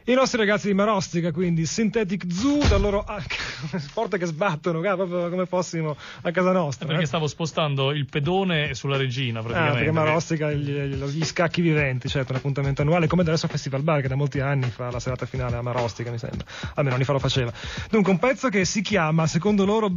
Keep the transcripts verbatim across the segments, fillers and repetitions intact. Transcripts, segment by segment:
I nostri ragazzi di Marostica, quindi Synthetic Zoo, da loro ah, porte che sbattono, ah, proprio come fossimo a casa nostra. È perché eh? stavo spostando il pedone sulla regina, praticamente. Ah, perché Marostica, gli, gli scacchi viventi, certo, un appuntamento annuale, come adesso Festival Bar, che da molti anni fa la serata finale a Marostica, mi sembra. Almeno anni fa lo faceva. Dunque, un pezzo che si chiama, secondo loro,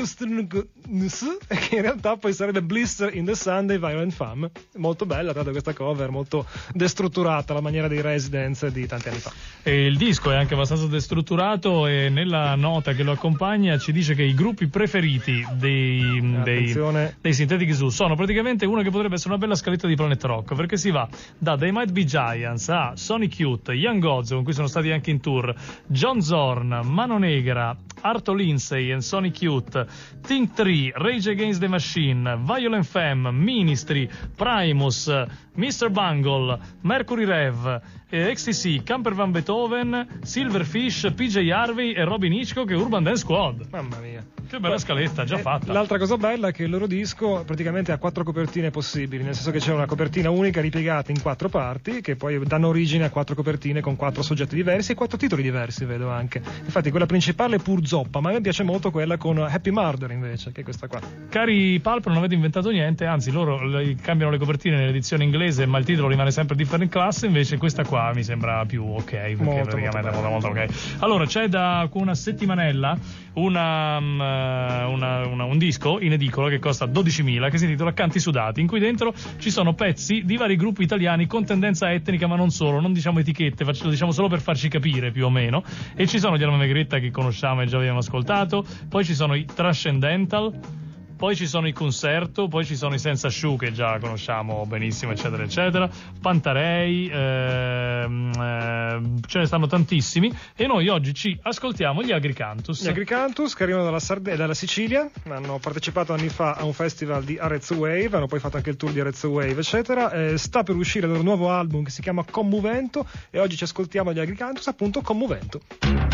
Blurstnus, e che in realtà poi sarebbe Blister in the Sun dei Violent Femmes. Molto bella, tra l'altro, questa cover, molto destrutturata alla maniera dei Residents di tanti anni fa. E il disco è anche abbastanza destrutturato, e nella nota che lo accompagna ci dice che i gruppi preferiti dei, dei, dei Synthetic Zoo sono praticamente uno che potrebbe essere una bella scaletta di Planet Rock, perché si va da They Might Be Giants a Sonic Youth, Young Gods, con cui sono stati anche in tour, John Zorn, Mano Negra, Arto Lindsay and Sonic Youth, Think tre, Rage Against the Machine, Violent Femme, Ministry, Primus, mister Bungle, Mercury Rev, eh, X T C, Camper Van Beethoven, Silverfish, P J Harvey e Robin Hitchcock e Urban Dance Squad. Mamma mia. Che bella scaletta, già eh, fatta. L'altra cosa bella è che il loro disco praticamente ha quattro copertine possibili, nel senso che c'è una copertina unica ripiegata in quattro parti, che poi danno origine a quattro copertine con quattro soggetti diversi e quattro titoli diversi, vedo anche. Infatti quella principale è pur zoppa, ma a me piace molto quella con Happy Murder invece, che è questa qua. Cari Pulp, non avete inventato niente, anzi loro le, cambiano le copertine nell'edizione inglese, ma il titolo rimane sempre Different Class, invece questa qua mi sembra più ok, perché molto, praticamente molto, molto, molto ok. Allora, c'è da una settimanella una, una Una, un disco in edicola che costa dodicimila, che si intitola Canti Sudati, in cui dentro ci sono pezzi di vari gruppi italiani con tendenza etnica, ma non solo, non diciamo etichette, lo diciamo solo per farci capire più o meno. E ci sono gli Alma Megretta, che conosciamo e già abbiamo ascoltato, poi ci sono i Transcendental, poi ci sono i Concerto, poi ci sono i Senza Sciù, che già conosciamo benissimo, eccetera eccetera, Pantarei, ehm, ehm, ce ne stanno tantissimi, e noi oggi ci ascoltiamo gli Agricantus. Gli Agricantus, che arrivano dalla, Sarde- dalla Sicilia, hanno partecipato anni fa a un festival di Arezzo Wave, hanno poi fatto anche il tour di Arezzo Wave, eccetera. Eh, sta per uscire il loro nuovo album che si chiama Commovento, e oggi ci ascoltiamo gli Agricantus, appunto Commovento.